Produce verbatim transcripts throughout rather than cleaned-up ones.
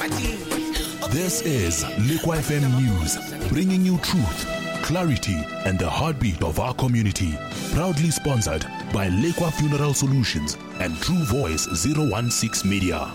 This is Lekwa F M News, bringing you truth, clarity, and the heartbeat of our community. Proudly sponsored by Lekwa Funeral Solutions and True Voice zero one six Media.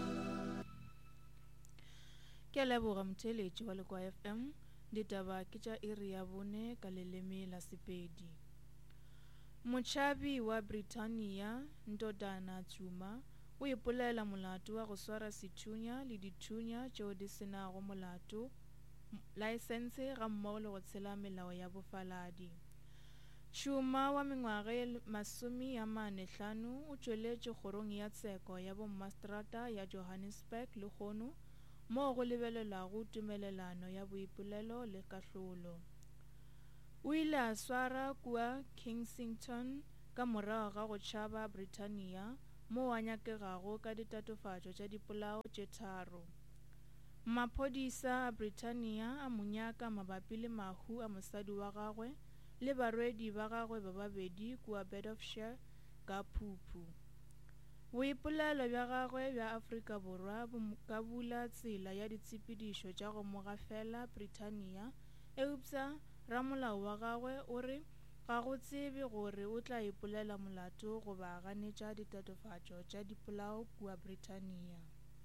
Ke a leboga motheletši wa Lekwa F M, ditaba ke tša iri ya bone ka leleme la Sepedi. Motšhabi wa Britannia Ndodana Zuma o ipolela molato wa go swara sethunya le dithunya tšeo di senago molato laesense ga mmogo le go tshela melao ya bofaladi. Zuma wa mengwaga ye masome a mane hlano o tšweletše kgorong ya tsheko ya bommaseterata ya Johannesburg le kgono moo go lebelelwago tumelelano ya boipolelo le kahlolo. O ile a swara kua Kensington ka morago ga go tšhaba Britannia moo a nyakegago ka ditatofatšo tša dipolao tše tharo. Maphodisa a Britannia a monyaka mabapi le mahu a mosadi wa gagwe le barwedi ba gagwe ba babedi kua Bedfordshire ka Phupu. Boipolelo bja gagwe bja Afrika Borwa ka bula tsela ya ditshepedišo tša go mo gafela Britannia eupša ramolao wa gagwe o re ga go tsebe gore o tla ipolela molato go ba ganetša ditatofatšo tša dipolao kua Britannia.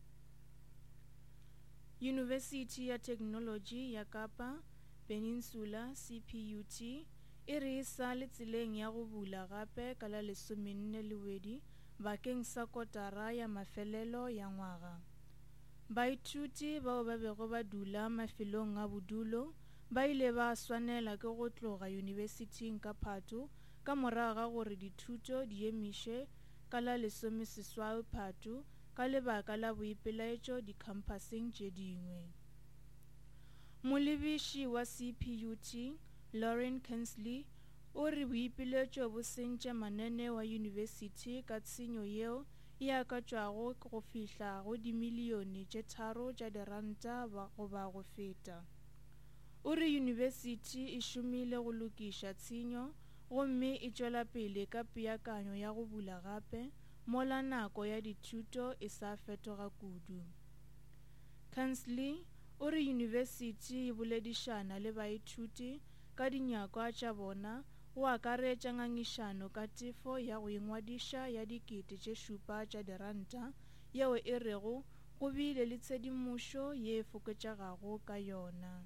University ya Technology ya Kapa Peninsula C P U T e re e sa le tseleng ya go bula gape ka la lesomenne lewedi bakeng sa kotara ya mafelelo ya ngwaga. Baithuti bao ba bego ba dula mafelong a bodulo ba ile ba swanela ke go tloga yunibesithing ka Phatho ka morago ga gore dithuto di emiše ka la lesomeseswai Phatho ka lebaka la boipelaetšo dikhampaseng tše dingwe. Molebiši wa C P U T Lauren Kensley o re boipeletšo bo sentše manene wa yunibesithi ka tshenyo yeo e akatšwago go fihla go dimilione tše tharo tša diranta go ba go feta. O re yunibesithi e šomile go lokiša tshenyo gomme e tšwela pele ka peakanyo ya go bula gape mola nako ya dithuto e sa fetoga kudu. Kansley o re yunibesithi e boledišana le baithuti ka dinyakwa tša bona go akaretša ngangišano ka tefo ya go ingwadiša ya dikete tše šupa tša diranta yeo e rego go bile le tshedimošo ye e fokotšagago ka yona.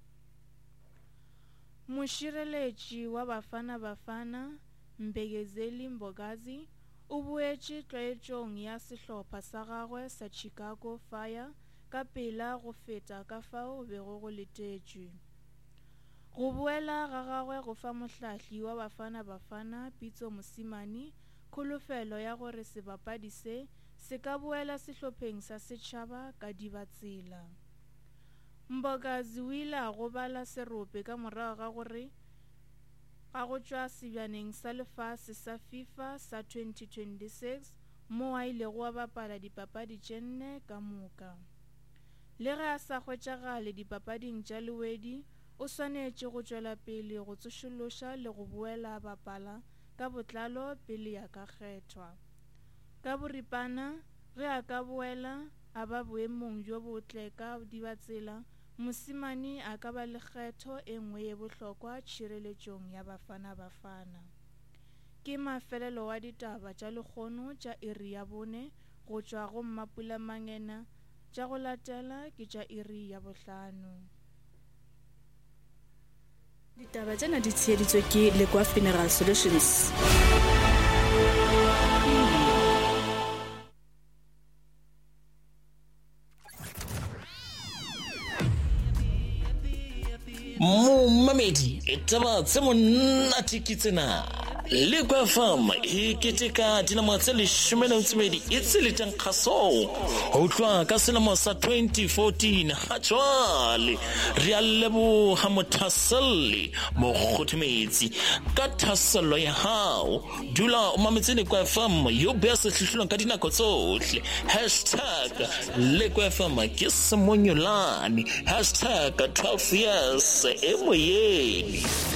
Mošireletši wa Bafana Bafana Mbekezeli Mbokazi o boetše tlwaetšong ya sehlopha sa gagwe sa Chicago Fire ka pela go feta ka fao bego go letetšwe. Go boela ga gagwe go fa mohlahli wa Bafana Bafana Pitso Mosimane kholofelo ya gore sebapadi se se ka boela sehlopheng sa setšhaba ka dibatsela. Mbokazi o ile a gobala serope ka morago ga gore ga go tšwa sebjaneng sa lefase sa FIFA sa twenty twenty-six moo a ilego a bapala dipapadi tše nne ka moka. Le ge a sa hwetšagale dipapading tša lewedi, o swanetše go tšwela pele go tsošološa le go boela bapala ka botlalo pele ya ka kgethwa. Ka boripana ge a ka boela a ba boemong jo botle ka dibatsela, Mosimane a ka ba le kgetho e nngwe ye bohlokwa tšhireletšong ya Bafana Bafana. Ke mafelelo wa ditaba tša lekgono tša iri ya bone go tšwa go Mmapula Mangena, tša go latela ke tša iri ya bohlano. Ditaba tsena di tsheheditswe ke Lekwa Funeral Solutions. Momamedi e taba tse monate ke tsena. Lekwa F M e keteka dinamo tse leshome le metso e mmedi e tseletang kgaso ho tloha ka selemo sa twenty fourteen ha jwale re a leboha mothaseli mokgothometsi ka thasello ya hao. Dula o mametse Lekwa F M yo beha sehlohlolong ka dinako tsohle. hashtag Lekwa F M ke semonyolane. hashtag twelve years e moyeni.